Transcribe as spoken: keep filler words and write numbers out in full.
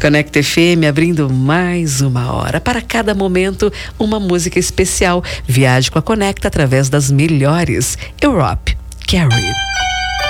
Conecta F M abrindo mais uma hora. Para cada momento, uma música especial. Viaje com a Conecta através das melhores. Europe, Carrie.